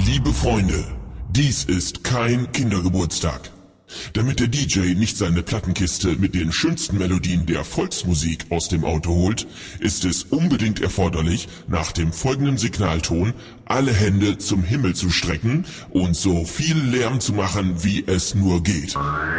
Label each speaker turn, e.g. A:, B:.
A: Liebe Freunde, dies ist kein Kindergeburtstag. Damit der DJ nicht seine Plattenkiste mit den schönsten Melodien der Volksmusik aus dem Auto holt, ist es unbedingt erforderlich, nach dem folgenden Signalton alle Hände zum Himmel zu strecken und so viel Lärm zu machen, wie es nur geht.